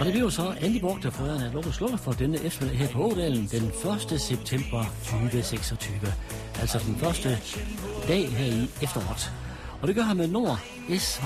Og det bliver så Andy Borg, der får en lukket slukker for denne eftermiddag her på Ådalen den 1. september 2026. Altså den første dag her i efteråret. Og det gør han med Nord S.